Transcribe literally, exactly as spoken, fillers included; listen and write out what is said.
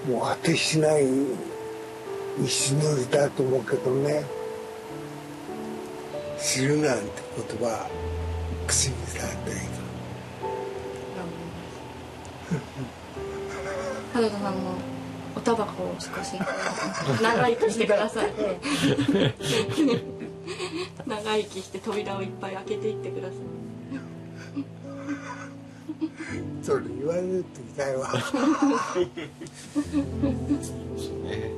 もう果てしない道のりだと思うけどね。死ぬなんて言葉口にされていい原田さんもおタバコを少し長生きしてください長生きして扉をいっぱい開けていってください。 それ言われると痛いわ。 そうね。